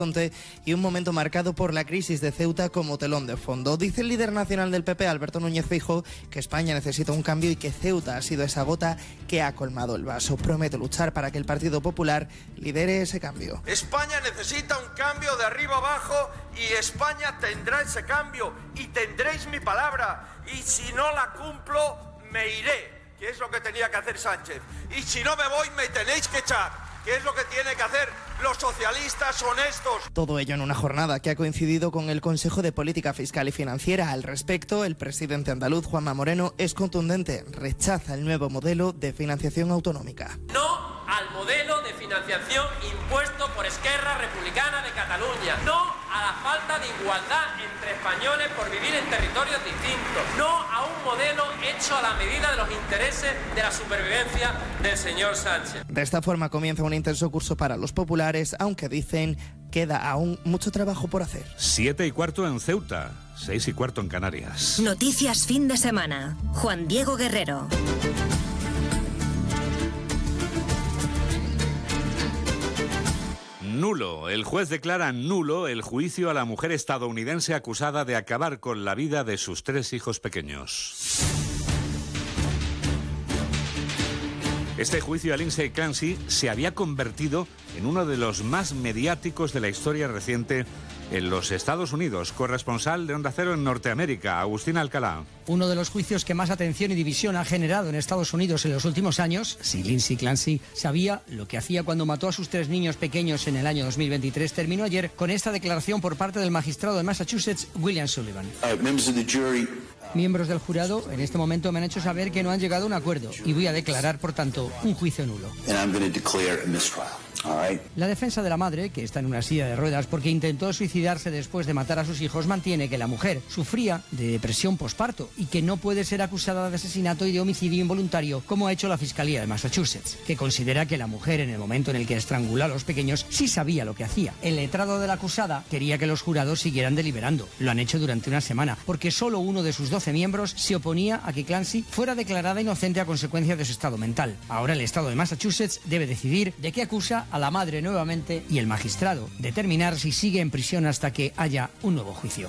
y un momento marcado por la crisis de Ceuta como telón de fondo. Dice el líder nacional del PP, Alberto Núñez Feijóo, que España necesita un cambio y que Ceuta ha sido esa gota que ha colmado el vaso. Promete luchar para que el Partido Popular lidere ese cambio. España necesita un cambio de arriba abajo y España tendrá ese cambio y tendréis mi palabra. Y si no la cumplo, me iré, que es lo que tenía que hacer Sánchez. Y si no me voy, me tenéis que echar, que es lo que tiene que hacer los socialistas honestos. Todo ello en una jornada que ha coincidido con el Consejo de Política Fiscal y Financiera. Al respecto, el presidente andaluz, Juanma Moreno, es contundente. Rechaza el nuevo modelo de financiación autonómica. No al modelo de financiación impuesto por Esquerra Republicana de Cataluña. No a la falta de igualdad entre españoles por vivir en territorios distintos. No a un modelo hecho a la medida de los intereses de la supervivencia del señor Sánchez. De esta forma comienza un intenso curso para los populares, aunque dicen queda aún mucho trabajo por hacer. 7:15 en Ceuta, 6:15 en Canarias. Noticias fin de semana. Juan Diego Guerrero. Nulo. El juez declara nulo el juicio a la mujer estadounidense acusada de acabar con la vida de sus 3 hijos pequeños. Este juicio a Lindsay Clancy se había convertido en uno de los más mediáticos de la historia reciente en los Estados Unidos. Corresponsal de Onda Cero en Norteamérica, Agustín Alcalá. Uno de los juicios que más atención y división ha generado en Estados Unidos en los últimos años, si Lindsay Clancy sabía lo que hacía cuando mató a sus 3 niños pequeños en el año 2023, terminó ayer con esta declaración por parte del magistrado de Massachusetts, William Sullivan. Miembros del jurado en este momento me han hecho saber que no han llegado a un acuerdo y voy a declarar, por tanto, un juicio nulo. La defensa de la madre, que está en una silla de ruedas porque intentó suicidarse después de matar a sus hijos, mantiene que la mujer sufría de depresión posparto y que no puede ser acusada de asesinato y de homicidio involuntario, como ha hecho la Fiscalía de Massachusetts, que considera que la mujer, en el momento en el que estranguló a los pequeños, sí sabía lo que hacía. El letrado de la acusada quería que los jurados siguieran deliberando. Lo han hecho durante una semana, porque solo uno de sus 12 miembros se oponía a que Clancy fuera declarada inocente a consecuencia de su estado mental. Ahora el estado de Massachusetts debe decidir de qué acusa a la madre nuevamente y el magistrado determinar si sigue en prisión hasta que haya un nuevo juicio.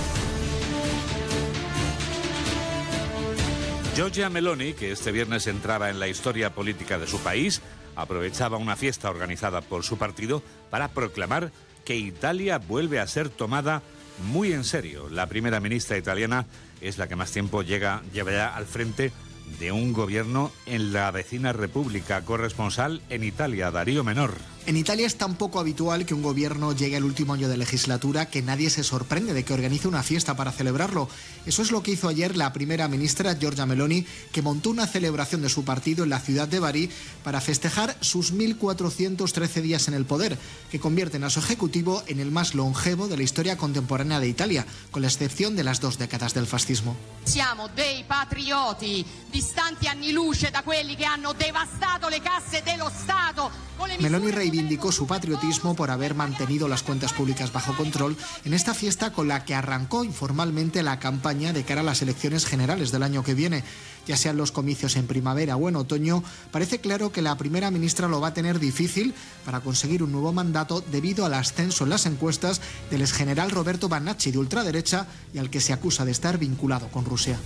Giorgia Meloni, que este viernes entraba en la historia política de su país, aprovechaba una fiesta organizada por su partido para proclamar que Italia vuelve a ser tomada muy en serio. La primera ministra italiana es la que más tiempo lleva ya al frente de un gobierno en la vecina república. Corresponsal en Italia, Darío Menor. En Italia es tan poco habitual que un gobierno llegue al último año de legislatura que nadie se sorprende de que organice una fiesta para celebrarlo. Eso es lo que hizo ayer la primera ministra Giorgia Meloni, que montó una celebración de su partido en la ciudad de Bari para festejar sus 1.413 días en el poder, que convierten a su ejecutivo en el más longevo de la historia contemporánea de Italia, con la excepción de las 2 décadas del fascismo. Siamo dei patrioti, distanti anni luce da quelli che hanno devastato le casse dello Stato. Meloni reivindicó su patriotismo por haber mantenido las cuentas públicas bajo control en esta fiesta con la que arrancó informalmente la campaña de cara a las elecciones generales del año que viene. Ya sean los comicios en primavera o en otoño, parece claro que la primera ministra lo va a tener difícil para conseguir un nuevo mandato debido al ascenso en las encuestas del exgeneral Roberto Bannacci, de ultraderecha, y al que se acusa de estar vinculado con Rusia.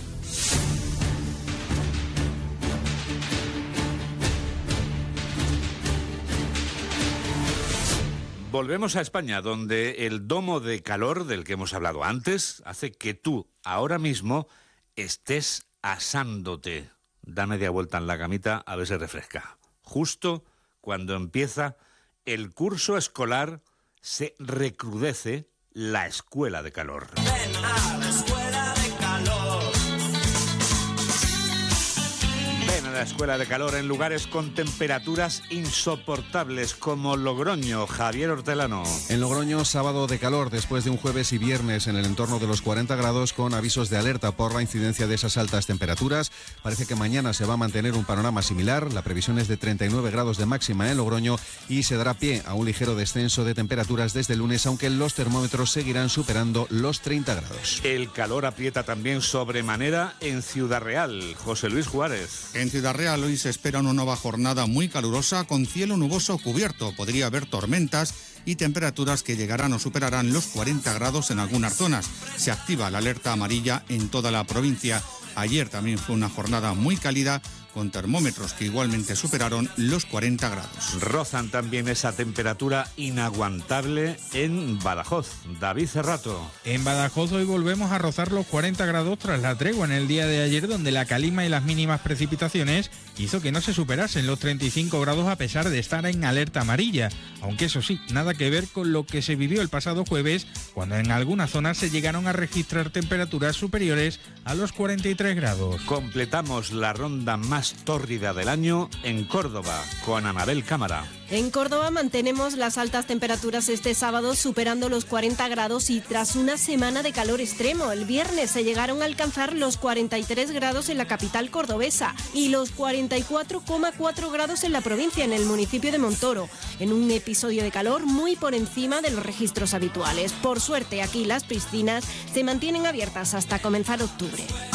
Volvemos a España, donde el domo de calor del que hemos hablado antes hace que tú ahora mismo estés asándote. Da media vuelta en la camita a ver si refresca. Justo cuando empieza el curso escolar se recrudece la escuela de calor. Ven a la escuela de calor. Ven a la escuela de calor en lugares con temperaturas insoportables como Logroño. Javier Hortelano. En Logroño, sábado de calor después de un jueves y viernes en el entorno de los 40 grados con avisos de alerta por la incidencia de esas altas temperaturas. Parece que mañana se va a mantener un panorama similar. La previsión es de 39 grados de máxima en Logroño y se dará pie a un ligero descenso de temperaturas desde el lunes, aunque los termómetros seguirán superando los 30 grados. El calor aprieta también sobremanera en Ciudad Real. José Luis Juárez. En Ciudad Real hoy se espera una nueva jornada muy calurosa con cielo nuboso cubierto. Podría haber tormentas y temperaturas que llegarán o superarán los 40 grados en algunas zonas. Se activa la alerta amarilla en toda la provincia. Ayer también fue una jornada muy cálida, con termómetros que igualmente superaron los 40 grados. Rozan también esa temperatura inaguantable en Badajoz. David Cerrato. En Badajoz hoy volvemos a rozar los 40 grados tras la tregua en el día de ayer, donde la calima y las mínimas precipitaciones hizo que no se superasen los 35 grados a pesar de estar en alerta amarilla. Aunque eso sí, nada que ver con lo que se vivió el pasado jueves, cuando en algunas zonas se llegaron a registrar temperaturas superiores a los 43 grados. Completamos la ronda más tórrida del año en Córdoba con Anabel Cámara. En Córdoba mantenemos las altas temperaturas este sábado, superando los 40 grados y tras una semana de calor extremo. El viernes se llegaron a alcanzar los 43 grados en la capital cordobesa y los 44,4 grados en la provincia, en el municipio de Montoro, en un episodio de calor muy por encima de los registros habituales. Por suerte, aquí las piscinas se mantienen abiertas hasta comenzar octubre.